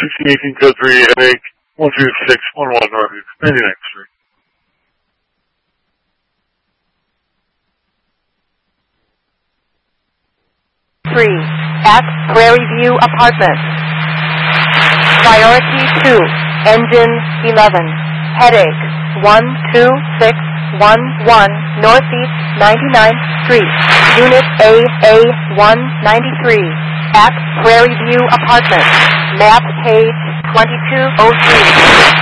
1618 code 3, headache, 12611 Northeast 99th Street. 3 at Prairie View Apartments. Priority 2, engine 11, headache 12611 Northeast 99th Street, Unit AA193 at Prairie View Apartments, map page 2203.